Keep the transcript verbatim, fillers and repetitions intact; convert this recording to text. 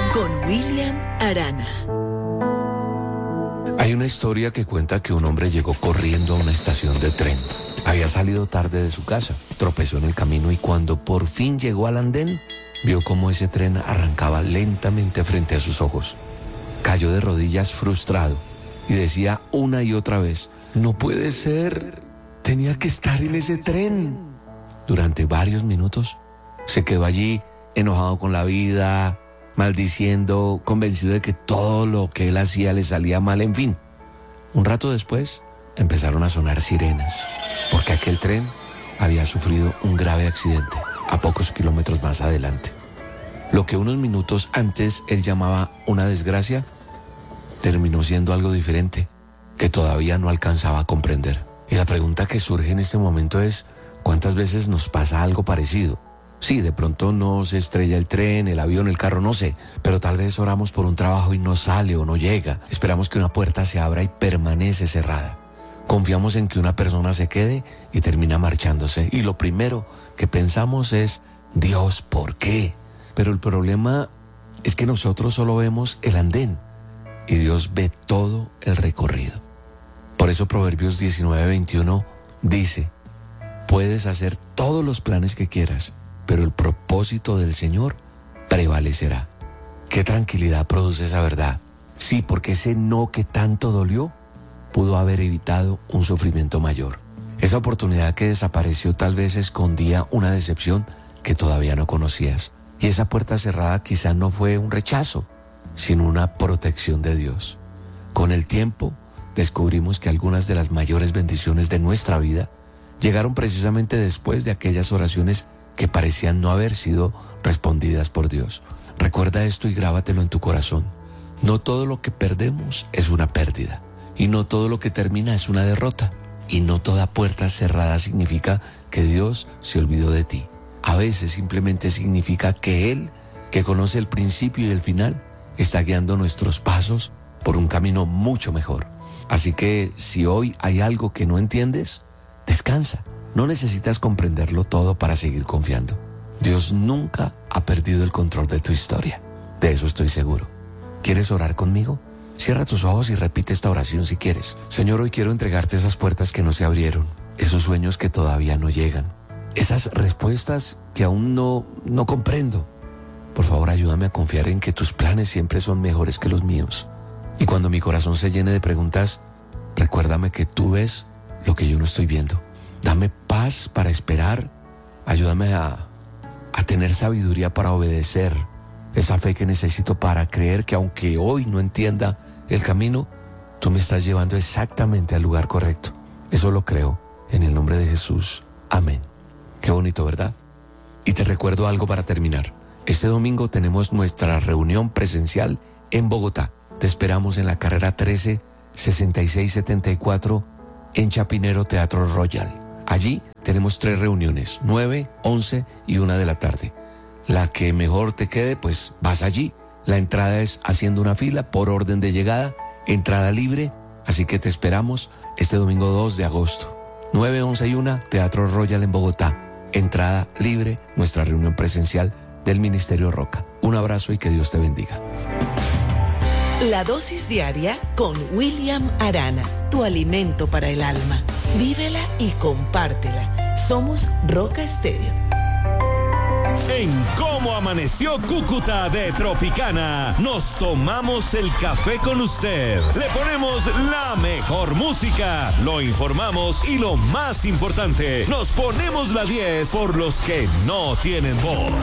con William Arana. Hay una historia que cuenta que un hombre llegó corriendo a una estación de tren. Había salido tarde de su casa, tropezó en el camino y cuando por fin llegó al andén, vio cómo ese tren arrancaba lentamente frente a sus ojos. Cayó de rodillas frustrado y decía una y otra vez: no puede ser, tenía que estar en ese tren. Durante varios minutos se quedó allí enojado con la vida, maldiciendo, convencido de que todo lo que él hacía le salía mal, en fin. Un rato después empezaron a sonar sirenas, porque aquel tren había sufrido un grave accidente a pocos kilómetros más adelante. Lo que unos minutos antes él llamaba una desgracia, terminó siendo algo diferente, que todavía no alcanzaba a comprender. Y la pregunta que surge en este momento es: ¿cuántas veces nos pasa algo parecido? Sí, de pronto no se estrella el tren, el avión, el carro, no sé, pero tal vez oramos por un trabajo y no sale o no llega. Esperamos que una puerta se abra y permanece cerrada. Confiamos en que una persona se quede y termina marchándose. Y lo primero que pensamos es: Dios, ¿por qué? Pero el problema es que nosotros solo vemos el andén y Dios ve todo el recorrido. Por eso Proverbios diecinueve veintiuno dice: puedes hacer todos los planes que quieras, pero el propósito del Señor prevalecerá. ¿Qué tranquilidad produce esa verdad? Sí, porque ese no que tanto dolió pudo haber evitado un sufrimiento mayor. Esa oportunidad que desapareció tal vez escondía una decepción que todavía no conocías. Y esa puerta cerrada quizá no fue un rechazo, sino una protección de Dios. Con el tiempo descubrimos que algunas de las mayores bendiciones de nuestra vida llegaron precisamente después de aquellas oraciones que parecían no haber sido respondidas por Dios. Recuerda esto y grábatelo en tu corazón. No todo lo que perdemos es una pérdida, y no todo lo que termina es una derrota, y no toda puerta cerrada significa que Dios se olvidó de ti. A veces simplemente significa que Él, que conoce el principio y el final, está guiando nuestros pasos por un camino mucho mejor. Así que si hoy hay algo que no entiendes, descansa. No necesitas comprenderlo todo para seguir confiando. Dios nunca ha perdido el control de tu historia. De eso estoy seguro. ¿Quieres orar conmigo? Cierra tus ojos y repite esta oración si quieres. Señor, hoy quiero entregarte esas puertas que no se abrieron, esos sueños que todavía no llegan, esas respuestas que aún no, no comprendo. Por favor, ayúdame a confiar en que tus planes siempre son mejores que los míos. Y cuando mi corazón se llene de preguntas, recuérdame que tú ves lo que yo no estoy viendo. Dame paz para esperar, ayúdame a, a tener sabiduría para obedecer, esa fe que necesito para creer que aunque hoy no entienda el camino, tú me estás llevando exactamente al lugar correcto. Eso lo creo en el nombre de Jesús. Amén. Qué bonito, ¿verdad? Y te recuerdo algo para terminar. Este domingo tenemos nuestra reunión presencial en Bogotá. Te esperamos en la carrera trece sesenta y seis setenta y cuatro en Chapinero Teatro Royal. Allí tenemos tres reuniones, nueve, once y una de la tarde. La que mejor te quede, pues vas allí. La entrada es haciendo una fila por orden de llegada, entrada libre, así que te esperamos este domingo dos de agosto. nueve, once y una, Teatro Royal en Bogotá. Entrada libre, nuestra reunión presencial del Ministerio Roca. Un abrazo y que Dios te bendiga. La dosis diaria con William Arana, tu alimento para el alma. Vívela y compártela. Somos Roca Estéreo. En Cómo Amaneció Cúcuta de Tropicana, nos tomamos el café con usted. Le ponemos la mejor música, lo informamos y lo más importante, nos ponemos la diez por los que no tienen voz.